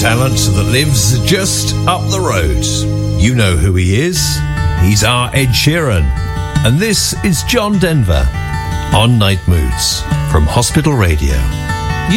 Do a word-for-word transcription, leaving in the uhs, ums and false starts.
talent that lives just up the road. You know who he is. He's our Ed Sheeran. And this is John Denver on Night Moods from Hospital Radio.